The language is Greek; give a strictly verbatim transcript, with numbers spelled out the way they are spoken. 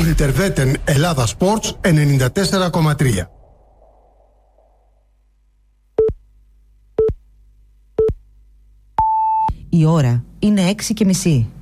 Ιντερβέτεν Ελλάδα Sports ενενήντα τέσσερα κόμμα τρία. Η ώρα είναι έξι και μισή.